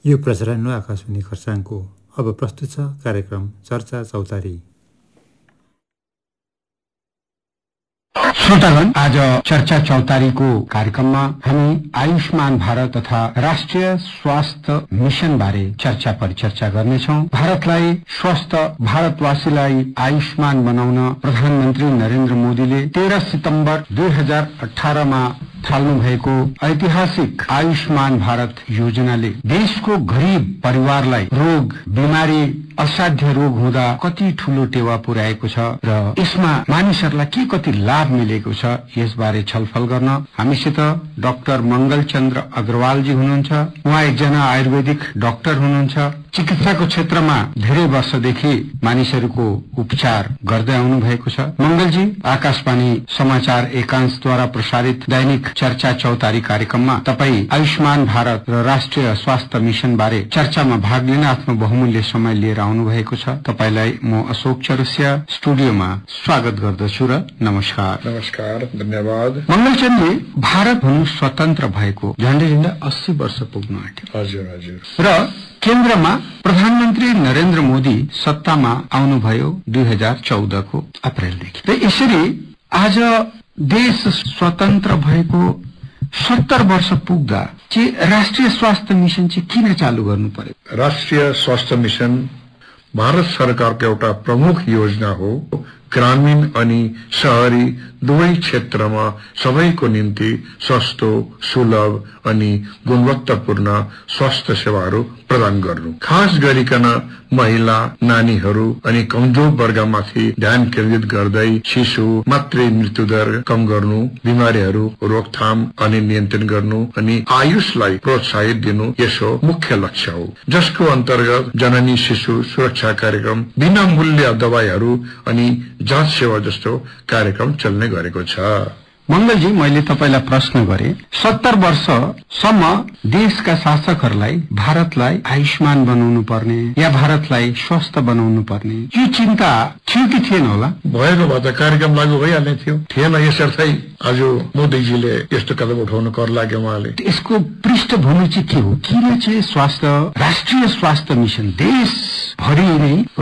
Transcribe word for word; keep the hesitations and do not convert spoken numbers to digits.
यो प्रसारण हो आकाशवाणी खरसाङको। अब प्रस्तुत छ कार्यक्रम चर्चा चौतारी। श्रोतागण, आज चर्चा चौतारीको कार्यक्रममा हामी आयुष्मान भारत तथा राष्ट्रिय स्वास्थ्य मिशन बारे चर्चा परिचर्चा गर्नेछौं। भारतलाई स्वस्थ भारतवासीलाई आयुष्मान बनाउन प्रधानमन्त्री नरेन्द्र मोदीले तेह्र सितम्बर दुई हजार अठारमा थाल्नु भएको ऐतिहासिक आयुष्मान भारत योजनाले देशको गरीब परिवारलाई रोग बिमारी असाध्य रोग हुँदा कति ठूलो टेवा पुर्याएको छ र यसमा मानिसहरूलाई के कति लाभ मिलेको छ, यसबारे छलफल गर्न हामीसित डाक्टर मंगल चन्द्र अग्रवालजी हुनुहुन्छ। उहाँ एकजना आयुर्वेदिक डाक्टर हुनुहुन्छ। चिकित्साको क्षेत्रमा धेरै वर्षदेखि मानिसहरूको उपचार गर्दै आउनु भएको छ। मंगलजी, आकाशवाणी समाचार एकांशद्वारा प्रसारित दैनिक चर्चा चौतारी कार्यक्रममा तपाई आयुष्मान भारत र राष्ट्रिय स्वास्थ्य मिशन बारे चर्चामा भाग लिन आफ्नो बहुमूल्य समय लिएर आउनु भएको छ। तपाईलाई म अशोक चौरसिया स्टुडियोमा स्वागत गर्दछु र नमस्कार। नमस्कार, धन्यवाद। मंगलचन्दजी, भारत हुनु स्वतन्त्र भएको झण्डै झण्डै अस्सी वर्ष पुग्न आँट्यो। हजुर हजुर। र केन्द्रमा प्रधानमन्त्री नरेन्द्र मोदी सत्तामा आउनुभयो दुई हजार चौधको अप्रेलदेखि। र यसरी आज देश स्वतन्त्र भएको सत्तर वर्ष पुग्दा चाहिँ राष्ट्रिय स्वास्थ्य मिशन चाहिँ किन चालू गर्नु पर्यो? राष्ट्रिय स्वास्थ्य मिशन भारत सरकारको एउटा प्रमुख योजना हो। ग्रामीण अनि शहरी दुवै क्षेत्रमा सबैको निम्ति सस्तो, सुलभ अनि गुणवत्तापूर्ण स्वास्थ्य सेवाहरू प्रदान गर्नु। खास गरिकन महिला, नानीहरू अनि कमजोर वर्गमाथि ध्यान केन्द्रित गर्दै शिशु मातृ मृत्युदर कम गर्नु, बिमारीहरू रोकथाम अनि नियन्त्रण गर्नु अनि आयुषलाई प्रोत्साहित दिनु यसो मुख्य लक्ष्य हो, जसको अन्तर्गत जननी शिशु सुरक्षा कार्यक्रम, बिना मूल्य दबाईहरू अनि जाँच सेवा जस्तो कार्यक्रम चल्ने गरेको छ। मंगलजी, मैले तपाईलाई प्रश्न गरे, सत्तर वर्षसम्म देशका शासकहरूलाई भारतलाई आयुष्मान बनाउनु पर्ने या भारतलाई स्वस्थ बनाउनु पर्ने यो चिन्ता थियो कि थिएन होला? भएको भए त कार्यक्रम लागू भइहाल्ने थियो। थिएन, यसर्थै आज मोदीजीले यस्तो कदम उठाउनु कर लाग्यो उहाँले। यसको पृष्ठभूमि चाहिँ के हो? किन चाहिँ स्वास्थ्य राष्ट्रिय स्वास्थ्य मिशन देशभरि नै